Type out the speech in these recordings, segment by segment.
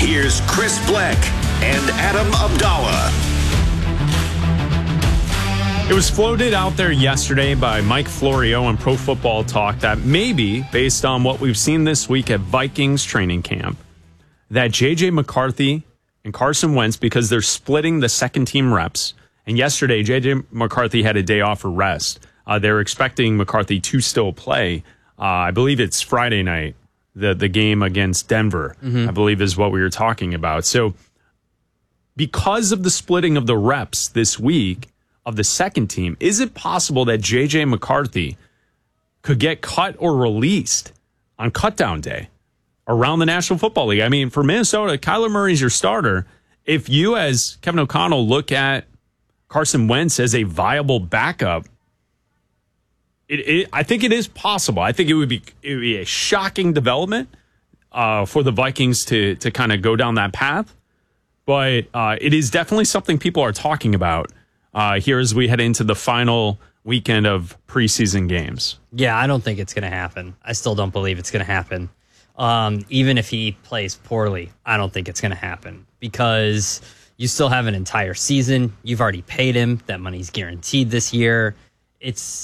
Here's Chris Black and Adam Abdallah. It was floated out there yesterday by Mike Florio on Pro Football Talk that maybe, based on what we've seen this week at Vikings training camp, that J.J. McCarthy and Carson Wentz, because they're splitting the second-team reps, and yesterday J.J. McCarthy had a day off for rest. They're expecting McCarthy to still play. I believe it's Friday night, the game against Denver, I believe is what we were talking about. So because of the splitting of the reps this week of the second team, is it possible that J.J. McCarthy could get cut or released on cutdown day around the National Football League? I mean, for Minnesota, Kyler Murray's your starter. If you, as Kevin O'Connell, look at Carson Wentz as a viable backup, I think it is possible. I think it would be a shocking development for the Vikings to kind of go down that path. But it is definitely something people are talking about here as we head into the final weekend of preseason games. Yeah, I don't think it's going to happen. I still don't believe it's going to happen. Even if he plays poorly, I don't think it's going to happen because you still have an entire season. You've already paid him. That money's guaranteed this year. It's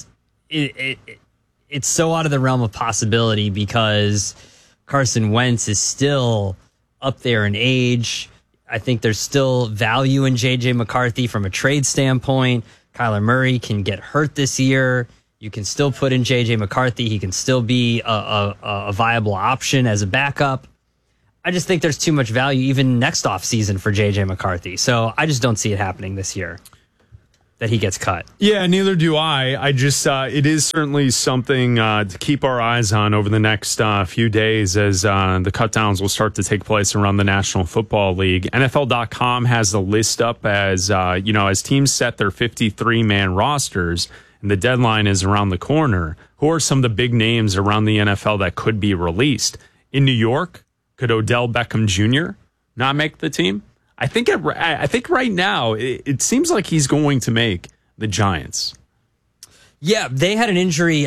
so out of the realm of possibility because Carson Wentz is still up there in age. I think there's still value in J.J. McCarthy from a trade standpoint. Kyler Murray can get hurt this year. You can still put in J.J. McCarthy. He can still be a viable option as a backup. I just think there's too much value even next offseason for J.J. McCarthy. So I just don't see it happening this year that he gets cut. Yeah, neither do I. I just, it is certainly something to keep our eyes on over the next few days as the cutdowns will start to take place around the National Football League. NFL.com has the list up as, as teams set their 53-man rosters and the deadline is around the corner. Who are some of the big names around the NFL that could be released? In New York, could Odell Beckham Jr. not make the team? I think right now it seems like he's going to make the Giants. Yeah, they had an injury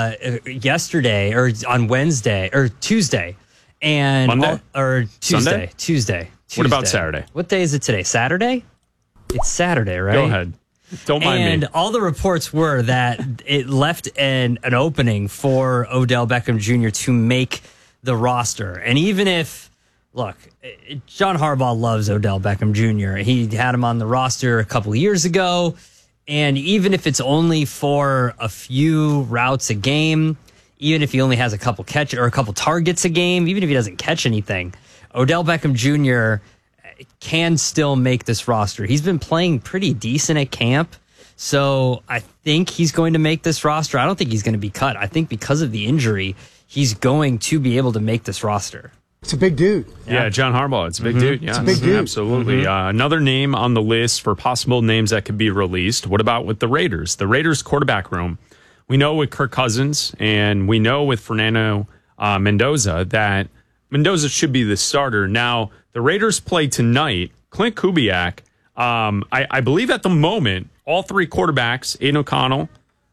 yesterday or on Wednesday or Tuesday, and Monday or Tuesday. Sunday? Tuesday. What about Saturday? What day is it today? Saturday? It's Saturday, right? Go ahead. Don't mind me. And all the reports were that it left an opening for Odell Beckham Jr. to make the roster, and even if. Look, John Harbaugh loves Odell Beckham Jr. He had him on the roster a couple of years ago, and even if it's only for a few routes a game, even if he only has a couple targets a game, even if he doesn't catch anything, Odell Beckham Jr. can still make this roster. He's been playing pretty decent at camp, so I think he's going to make this roster. I don't think he's going to be cut. I think because of the injury, he's going to be able to make this roster. It's a big dude. Yeah, John Harbaugh. It's a big dude. Yeah, it's a big dude. Absolutely. Another name on the list for possible names that could be released. What about with the Raiders? The Raiders quarterback room. We know with Kirk Cousins and we know with Fernando Mendoza that Mendoza should be the starter. Now, the Raiders play tonight. Clint Kubiak, I believe at the moment, all three quarterbacks, Aiden O'Connell,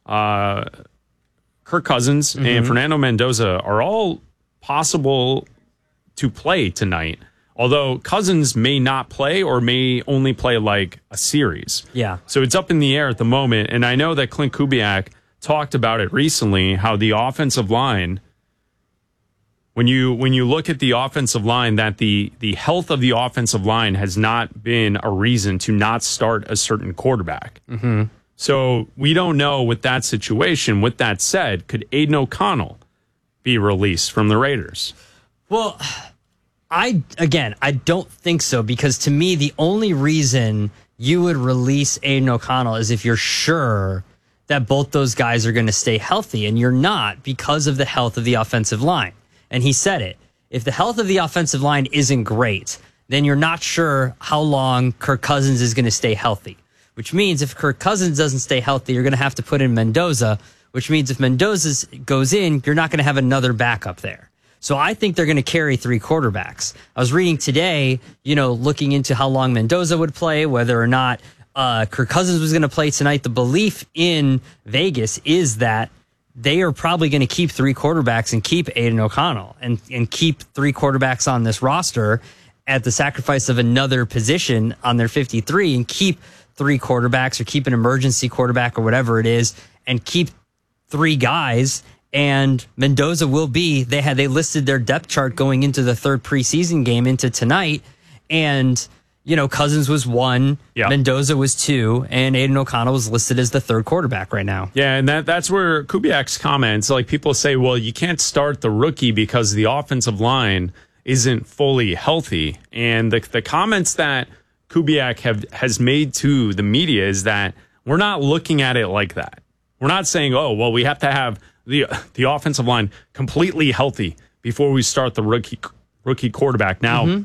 Kirk Cousins, and Fernando Mendoza are all possible to play tonight, although Cousins may not play or may only play like a series. Yeah. So it's up in the air at the moment, and I know that Clint Kubiak talked about it recently, how the offensive line, when you look at the offensive line, that the health of the offensive line has not been a reason to not start a certain quarterback. So we don't know with that situation. With that said, could Aiden O'Connell be released from the Raiders? Well, I don't think so, because to me, the only reason you would release Aiden O'Connell is if you're sure that both those guys are going to stay healthy, and you're not because of the health of the offensive line. And he said it. If the health of the offensive line isn't great, then you're not sure how long Kirk Cousins is going to stay healthy, which means if Kirk Cousins doesn't stay healthy, you're going to have to put in Mendoza, which means if Mendoza goes in, you're not going to have another backup there. So I think they're going to carry three quarterbacks. I was reading today, looking into how long Mendoza would play, whether or not Kirk Cousins was going to play tonight. The belief in Vegas is that they are probably going to keep three quarterbacks and keep Aiden O'Connell and keep three quarterbacks on this roster. at the sacrifice of another position on their 53 and keep 3 quarterbacks or keep an emergency quarterback or whatever it is and keep 3 guys. And Mendoza will be, they listed their depth chart going into the 3rd preseason game into tonight. And, Cousins was 1, Mendoza was 2, and Aiden O'Connell was listed as the 3rd quarterback right now. Yeah, and that's where Kubiak's comments, like people say, well, you can't start the rookie because the offensive line isn't fully healthy. And the comments that Kubiak has made to the media is that we're not looking at it like that. We're not saying, oh, well, we have to have the offensive line completely healthy before we start the rookie quarterback. Now,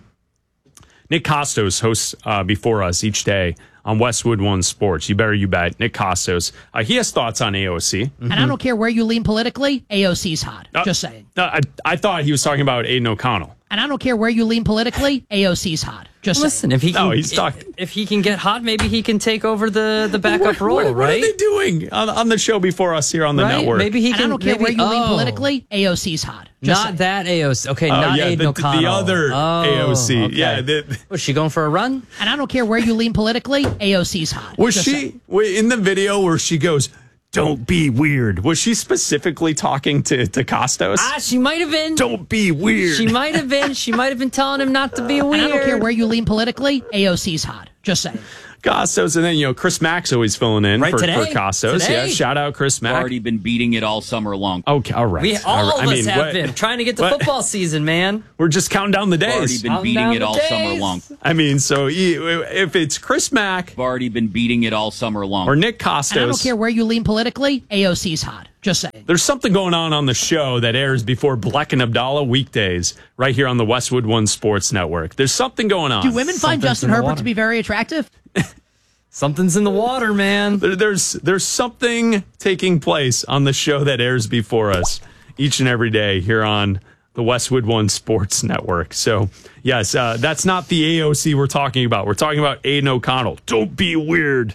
Nick Costos hosts before us each day on Westwood One Sports. You better, you bet. Nick Costos. He has thoughts on AOC. And I don't care where you lean politically, AOC's hot. Just saying. I thought he was talking about Aiden O'Connell. And I don't care where you lean politically, AOC's hot. Just listen, saying. If he can get hot, maybe he can take over the backup role, right? What are they doing on the show before us here on the network? Maybe he can. And I don't care where you lean politically, AOC's hot. Just not saying. That AOC. Okay, not Aiden O'Connell. The other AOC. Okay. Yeah. Was she going for a run? And I don't care where you lean politically, AOC's hot. Was she in the video where she goes, "Don't be weird"? Was she specifically talking to Costos? She might have been. Don't be weird. She might have been. She might have been telling him not to be weird. And I don't care where you lean politically, AOC's hot. Just saying. Costos, and then Chris Mack's always filling in for Costos. Today. Yeah, shout out Chris Mack. Already been beating it all summer long. Okay, all right. All of us have been trying to get to football season, man. We're just counting down the days. Already been beating it all summer long. I mean, so if it's Chris Mack, I've already been beating it all summer long. Or Nick Costos. And I don't care where you lean politically, AOC's hot. Just saying. There's something going on the show that airs before Black and Abdallah weekdays right here on the Westwood One Sports Network. There's something going on. Do women find Justin Herbert to be very attractive? Something's in the water, man. There's something taking place on the show that airs before us each and every day here on the Westwood One Sports Network. So, yes, that's not the AOC we're talking about. We're talking about Aiden O'Connell. Don't be weird.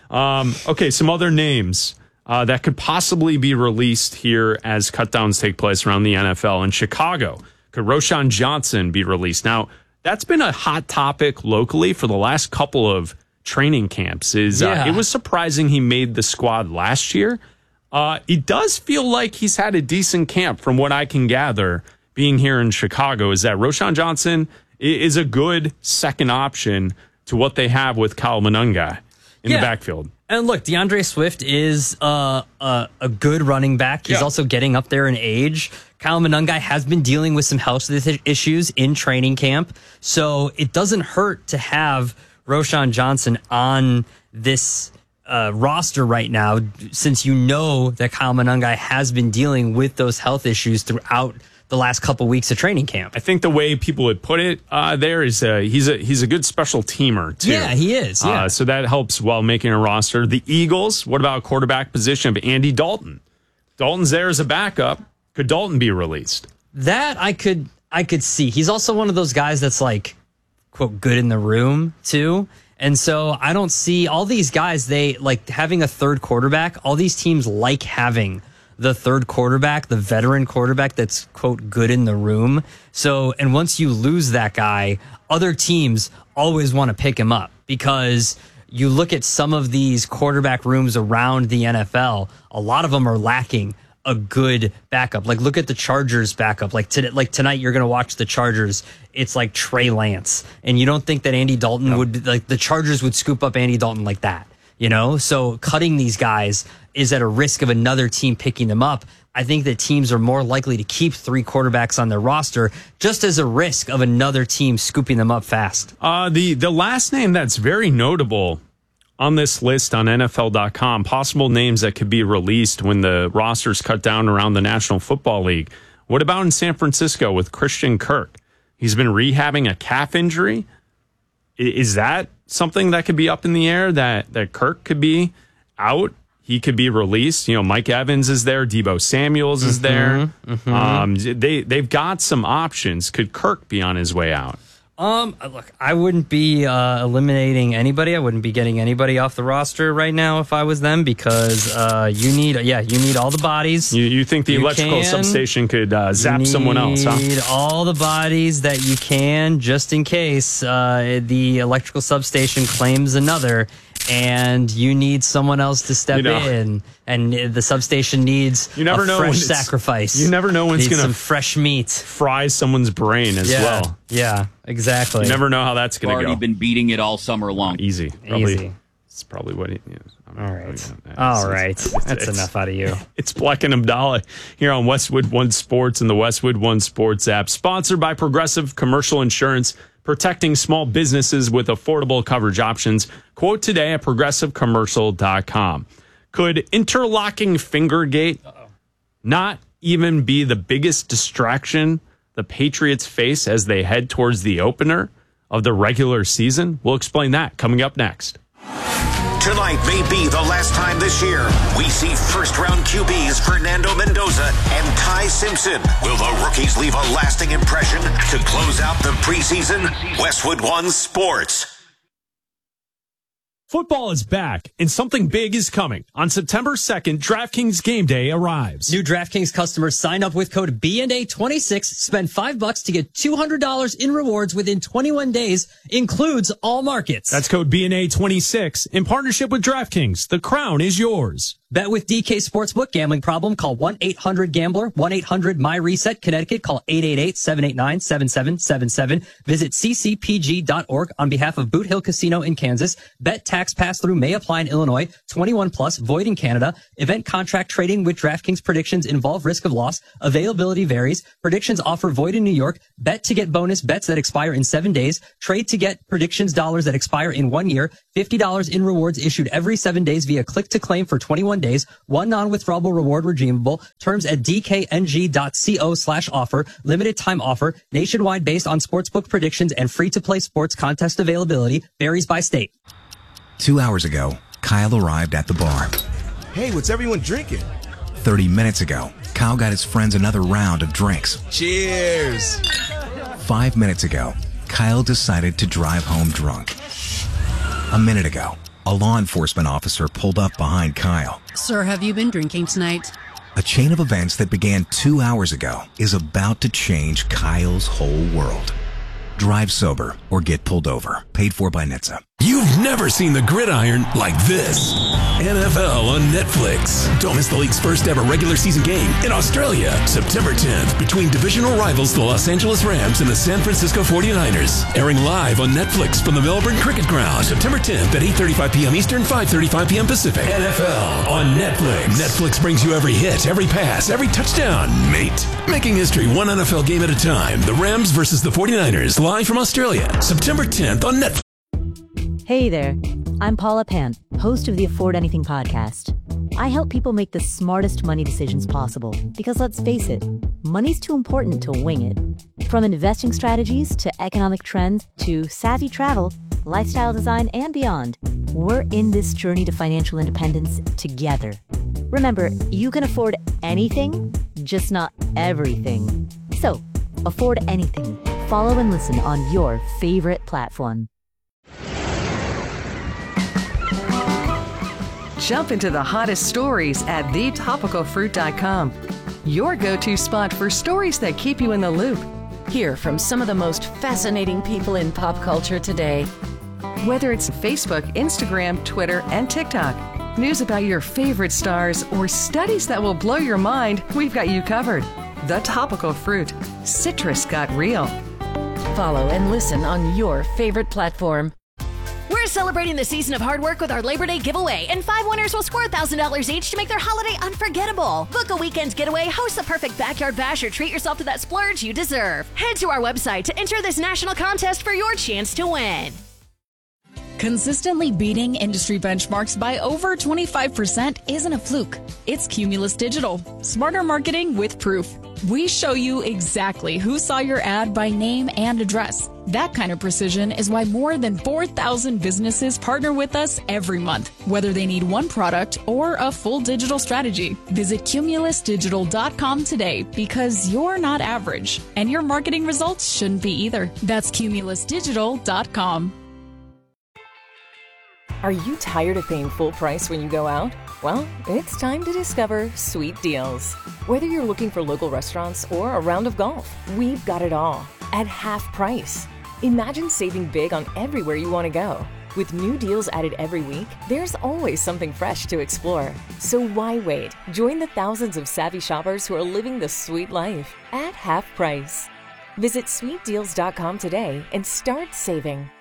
Okay, some other names that could possibly be released here as cutdowns take place around the NFL. In Chicago, could Roschon Johnson be released? Now, that's been a hot topic locally for the last couple of training camps. It was surprising he made the squad last year. It does feel like he's had a decent camp from what I can gather being here in Chicago, is that Roschon Johnson is a good second option to what they have with Kyle Monangai in the backfield. And look, DeAndre Swift is a good running back. He's also getting up there in age. Kyle Monangai has been dealing with some health issues in training camp. So it doesn't hurt to have Roschon Johnson on this roster right now, since you know that Kyle Monangai has been dealing with those health issues throughout the last couple weeks of training camp. I think the way people would put it there is he's a good special teamer, too. Yeah, he is. Yeah. So that helps while making a roster. The Eagles, what about quarterback position of Andy Dalton? Dalton's there as a backup. Could Dalton be released? That I could see. He's also one of those guys that's like, quote, good in the room, too. And so I don't see all these guys, they like having a third quarterback. All these teams like having the third quarterback, the veteran quarterback that's, quote, good in the room. So, and once you lose that guy, other teams always want to pick him up, because you look at some of these quarterback rooms around the NFL, a lot of them are lacking a good backup. Like, look at the Chargers backup. Like tonight, you're going to watch the Chargers. It's like Trey Lance. And you don't think that Andy Dalton would be, like, the Chargers would scoop up Andy Dalton like that, you know? So cutting these guys is at a risk of another team picking them up. I think that teams are more likely to keep 3 quarterbacks on their roster just as a risk of another team scooping them up fast. The last name that's very notable on this list on NFL.com, possible names that could be released when the roster's cut down around the National Football League. What about in San Francisco with Christian Kirk? He's been rehabbing a calf injury. Is that something that could be up in the air, that Kirk could be out? He could be released. You know, Mike Evans is there. Deebo Samuels is there. They've got some options. Could Kirk be on his way out? Look, I wouldn't be eliminating anybody. I wouldn't be getting anybody off the roster right now if I was them, because you need all the bodies. You think the electrical substation could zap someone else, huh? You need all the bodies that you can, just in case the electrical substation claims another, and you need someone else to step in, and the substation needs a fresh sacrifice. You never know when it's going to some fresh meat, fry someone's brain as well. Yeah, exactly. You never know how that's going to go. Already been beating it all summer long. Easy. It's probably what he is. All right. That's enough out of you. It's Bleck and Abdallah here on Westwood One Sports and the Westwood One Sports app. Sponsored by Progressive Commercial Insurance, protecting small businesses with affordable coverage options. Quote today at progressivecommercial.com. Could interlocking fingergate not even be the biggest distraction the Patriots face as they head towards the opener of the regular season? We'll explain that coming up next. Tonight may be the last time this year we see first-round QBs Fernando Mendoza and Ty Simpson. Will the rookies leave a lasting impression to close out the preseason? Westwood One Sports. Football is back, and something big is coming. On September 2nd, DraftKings Game Day arrives. New DraftKings customers sign up with code BNA26, spend $5 to get $200 in rewards within 21 days, includes all markets. That's code BNA26 in partnership with DraftKings. The crown is yours. Bet with DK Sportsbook. Gambling problem? Call 1-800-GAMBLER. 1-800-MyReset. Connecticut. Call 888-789-7777. Visit ccpg.org on behalf of Boot Hill Casino in Kansas. Bet tax pass-through may apply in Illinois. 21 plus. Void in Canada. Event contract trading with DraftKings predictions involve risk of loss. Availability varies. Predictions offer void in New York. Bet to get bonus bets that expire in 7 days. Trade to get predictions dollars that expire in 1 year. $50 in rewards issued every 7 days via click to claim for 21 days. One non-withdrawable reward redeemable. Terms at dkng.co/offer. Limited time offer. Nationwide based on sportsbook predictions and free-to-play sports contest availability. Varies by state. 2 hours ago, Kyle arrived at the bar. Hey, what's everyone drinking? 30 minutes ago, Kyle got his friends another round of drinks. Cheers! 5 minutes ago, Kyle decided to drive home drunk. A minute ago, a law enforcement officer pulled up behind Kyle. Sir, have you been drinking tonight? A chain of events that began 2 hours ago is about to change Kyle's whole world. Drive sober or get pulled over. Paid for by NHTSA. You've never seen the gridiron like this. NFL on Netflix. Don't miss the league's first ever regular season game in Australia, September 10th, between divisional rivals the Los Angeles Rams and the San Francisco 49ers. Airing live on Netflix from the Melbourne Cricket Ground, September 10th at 8:35 p.m. Eastern, 5:35 p.m. Pacific. NFL on Netflix. Netflix brings you every hit, every pass, every touchdown, mate. Making history one NFL game at a time. The Rams versus the 49ers, live from Australia, September 10th on Netflix. Hey there, I'm Paula Pant, host of the Afford Anything podcast. I help people make the smartest money decisions possible because let's face it, money's too important to wing it. From investing strategies to economic trends to savvy travel, lifestyle design, and beyond, we're in this journey to financial independence together. Remember, you can afford anything, just not everything. So, afford anything. Follow and listen on your favorite platform. Jump into the hottest stories at thetopicalfruit.com. Your go-to spot for stories that keep you in the loop. Hear from some of the most fascinating people in pop culture today. Whether it's Facebook, Instagram, Twitter, and TikTok, news about your favorite stars, or studies that will blow your mind, we've got you covered. The Topical Fruit. Citrus got real. Follow and listen on your favorite platform. We're celebrating the season of hard work with our Labor Day giveaway, and 5 winners will score $1,000 each to make their holiday unforgettable. Book a weekend getaway, host the perfect backyard bash, or treat yourself to that splurge you deserve. Head to our website to enter this national contest for your chance to win. Consistently beating industry benchmarks by over 25% isn't a fluke. It's Cumulus Digital. Smarter marketing with proof. We show you exactly who saw your ad by name and address. That kind of precision is why more than 4,000 businesses partner with us every month, whether they need one product or a full digital strategy. Visit cumulusdigital.com today because you're not average, and your marketing results shouldn't be either. That's cumulusdigital.com. Are you tired of paying full price when you go out? Well, it's time to discover Sweet Deals. Whether you're looking for local restaurants or a round of golf, we've got it all at half price. Imagine saving big on everywhere you want to go. With new deals added every week, there's always something fresh to explore. So why wait? Join the thousands of savvy shoppers who are living the sweet life at half price. Visit sweetdeals.com today and start saving.